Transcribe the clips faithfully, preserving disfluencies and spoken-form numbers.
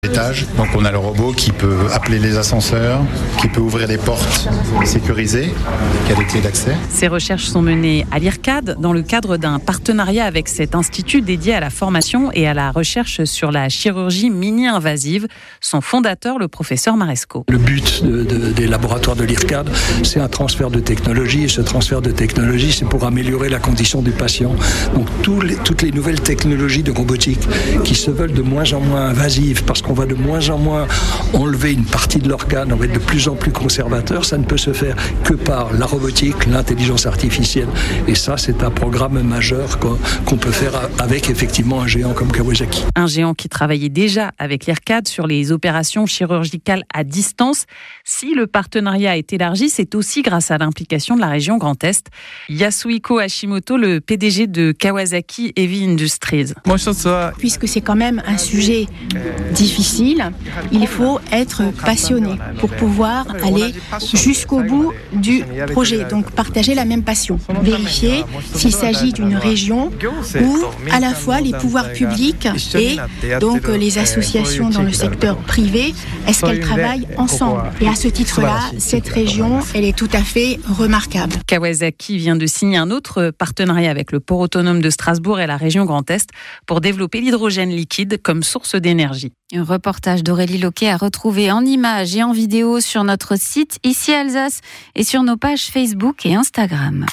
Étage. Donc on a le robot qui peut appeler les ascenseurs, qui peut ouvrir les portes sécurisées, qui a des clés d'accès. Ces recherches sont menées à l'IRCAD dans le cadre d'un partenariat avec cet institut dédié à la formation et à la recherche sur la chirurgie mini-invasive. Son fondateur, le professeur Maresco. Le but de, de, des laboratoires de l'IRCAD, c'est un transfert de technologie. Et ce transfert de technologie, c'est pour améliorer la condition du patient. Donc tous les, toutes les nouvelles technologies de robotique qui se veulent de moins en moins invasives, parce qu'on On va de moins en moins enlever une partie de l'organe, on va être de plus en plus conservateur. Ça ne peut se faire que par la robotique, l'intelligence artificielle. Et ça, c'est un programme majeur qu'on, qu'on peut faire avec effectivement un géant comme Kawasaki. Un géant qui travaillait déjà avec l'IRCAD sur les opérations chirurgicales à distance. Si le partenariat est élargi, c'est aussi grâce à l'implication de la région Grand Est. Yasuhiko Hashimoto, le P D G de Kawasaki Heavy Industries. Puisque c'est quand même un sujet difficile, il faut être passionné pour pouvoir aller jusqu'au bout du projet. Donc partager la même passion, vérifier s'il s'agit d'une région où à la fois les pouvoirs publics et donc les associations dans le secteur privé, est-ce qu'elles travaillent ensemble? Et à ce titre-là, cette région, elle est tout à fait remarquable. Kawasaki vient de signer un autre partenariat avec le port autonome de Strasbourg et la région Grand Est pour développer l'hydrogène liquide comme source d'énergie. Un reportage d'Aurélie Loquet à retrouver en images et en vidéo sur notre site Ici Alsace et sur nos pages Facebook et Instagram.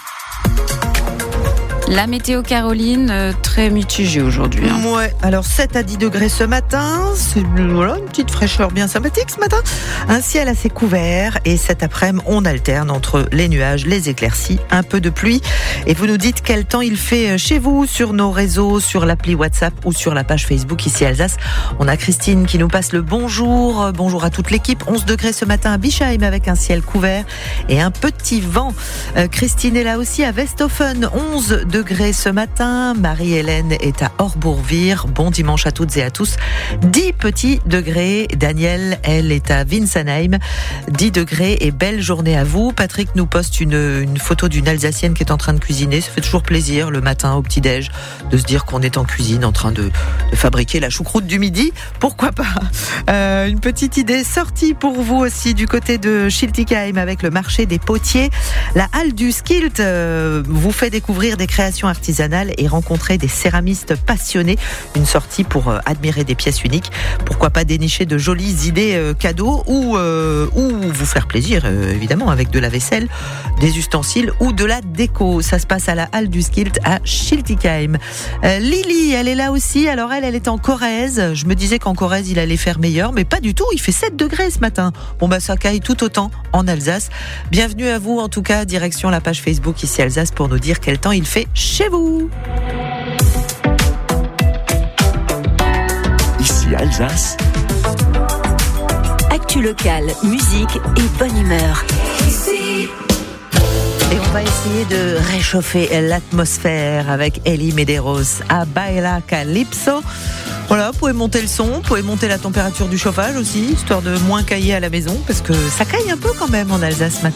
La météo, Caroline, euh, très mitigée aujourd'hui. Hein. Ouais, alors sept à dix degrés ce matin, c'est voilà, une petite fraîcheur bien sympathique ce matin. Un ciel assez couvert et cet après-midi, on alterne entre les nuages, les éclaircies, un peu de pluie. Et vous nous dites quel temps il fait chez vous, sur nos réseaux, sur l'appli WhatsApp ou sur la page Facebook Ici Alsace. On a Christine qui nous passe le bonjour. Bonjour à toute l'équipe. onze degrés ce matin à Bischheim avec un ciel couvert et un petit vent. Euh, Christine est là aussi à Westhofen, onze degrés ce matin. Marie-Hélène est à Orbourvire. Bon dimanche à toutes et à tous. dix petits degrés. Danielle, elle est à Winsenheim. dix degrés et belle journée à vous. Patrick nous poste une, une photo d'une Alsacienne qui est en train de cuisiner. Ça fait toujours plaisir le matin au petit-déj de se dire qu'on est en cuisine en train de, de fabriquer la choucroute du midi. Pourquoi pas? euh, Une petite idée sortie pour vous aussi du côté de Schiltigheim avec le marché des potiers. La halle du Skilt euh, vous fait découvrir des créations artisanales et rencontrer des céramistes passionnés. Une sortie pour euh, admirer des pièces uniques. Pourquoi pas dénicher de jolies idées euh, cadeaux ou, euh, ou vous faire plaisir, euh, évidemment, avec de la vaisselle, des ustensiles ou de la déco. Ça se passe à la halle du Skilt à Schiltigheim. Euh, Lily, elle est là aussi. Alors elle, elle est en Corrèze. Je me disais qu'en Corrèze, il allait faire meilleur, mais pas du tout. Il fait sept degrés ce matin. Bon bah ça caille tout autant en Alsace. Bienvenue à vous, en tout cas, direction la page Facebook Ici Alsace pour nous dire quel temps il fait chez vous. Ici Alsace. Actu locale, musique et bonne humeur. Et on va essayer de réchauffer l'atmosphère avec Ellie Medeiros à Baila Calypso. Voilà, vous pouvez monter le son, vous pouvez monter la température du chauffage aussi, histoire de moins cailler à la maison, parce que ça caille un peu quand même en Alsace ce matin.